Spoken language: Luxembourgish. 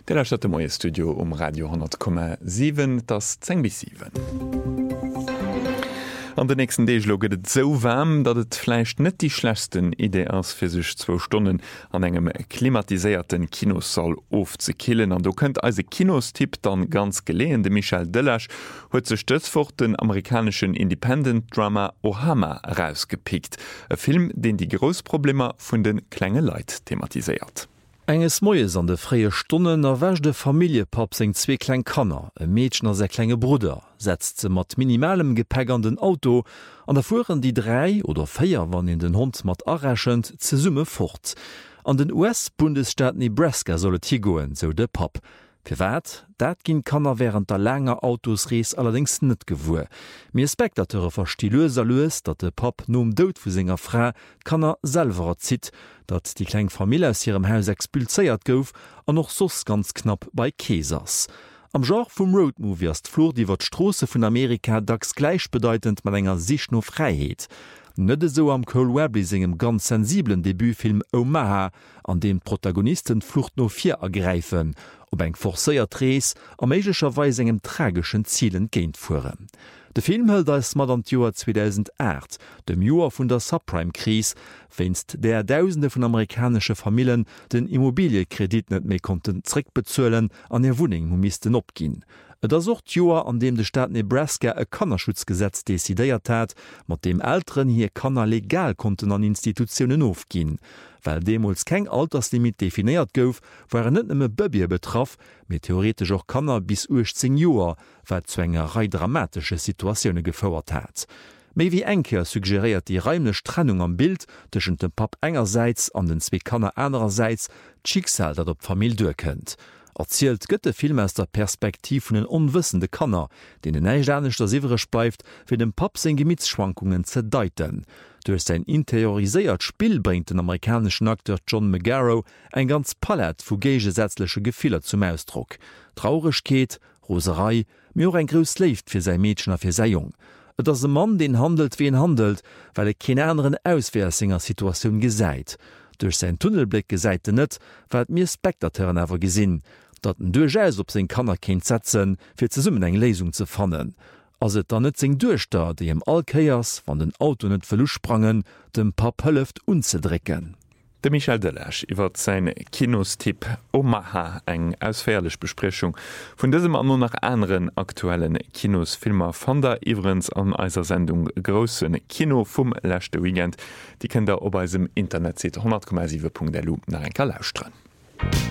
Der Stadt moie Studio Radio 10,7 das 10 bis 7. An der nächsten Deg loget et so warm, dat et fleicht net die schlechtsten Idee ass fir sech 2 Stunden an engem klimatiséierten Kinosaal ofzekillen. An du könnt als Kinostipp dann ganz geleen. De Michel Delage huet ze stötzfort den amerikanischen Independent-Drama Ohama rausgepickt. E Film, den die Großprobleme vun den klenge Leiit thematisiert. Enges Moes an de freie Stunden erwäsch de Familiepap seg 2 klein Kanner, e Mädchen as se klenge Bruder, setzt ze mat minimalem Gepäck an den Auto, an der fuhren die 3 oder 4, wann in den Hund mat arrächend ze Summe fort. An den US-Bundesstaat Nebraska sollet hi goen, so de Pap. Firwärt, dat ginn Kanner während der langer Autosrees allerdings net gewuer. Mir Spektateure verstilöser loes, dat de Pap nom Dout vu senger Fra Kanner selverer zit, dat die kleng Familie aus ihrem Haus expulséiert gouf an noch sos ganz knapp bei Käsers. Am Genre vum Roadmovie as d'Flor iwwer d'Strose vun Amerika dacks gleichbedeutend mat enger sich no Freiheet. Nëtte so am Cole Webley singem ganz sensiblen Debütfilm Omaha, an dem Protagonisten Flucht no 4 ergreifen, ob eng forcéiert Rees a méigecherweis engem tragischen Zielen géint fuhren. De Film hëlt als mat an Joer 2008, dem Joer vun der Subprime-Krise, wennst der Tausende vun amerikanische Familien den Immobiliekredit net méi konnten zréck bezuelen an ihr Wuning mumisten opginn. Et ass och Joer an dem de Staat Nebraska e Kannerschutzgesetz desidéiert hat, mat dem Ären hier Kanner legal konnten an Institutionen ofginn. Weil demols keng Alterslimit definiert gouf, waren net nëmme Bëbier betraff, mit theoretisch auch Kanner bis 18 Joer, weil zu engerei dramatische Situationune gefauerert hat. Mei wie enker suggeriert die räumlech Trennung am Bild tschen dem Pap engerseits an den 2 Kanner einerseits d'Schicksal dat op Famill durkennt. Erzielt gëtt de Film aus der Perspektiv vun den onwissende Kanner, den den neigernecht der siwerech bleifft, fir dem Pap seg Gemietzschwankungen ze deiten. Durch sein interioriséiert Spiel bringt den amerikanischen Akteur John McGarrow ein ganz Palett vu gegensätzliche Gefehler zum Ausdruck. Traurigkeit, Roserei, mir ein grös Left fir sei Mädchen a fir sei Jung. Et ass e Mann den handelt wie en handelt, weil keine anderen Auswärsinger Situation gesäit. Durch sein Tunnelblick gesäite net, weil mir Spektateuren awer gesinn, dat en Dugeis op se Kanner kind setzen, fir ze summen eng Lesung ze fannen. As et dann net seg Duerchter, déi em Alkeiers van den Auto net verlusprangen, dem Pap hëlleft unzedricken. De Michel Delage iwwer sein Kinostipp Omaha eng ausfährlech Besprechung vun dësem an no nach anderen aktuellen Kinosfilmer van der Iwerens an eiser Sendung Grossen Kino vum lächte Weekend, die kennt der op eisem Internet 100,7.delu nach en Kalauusstrenn.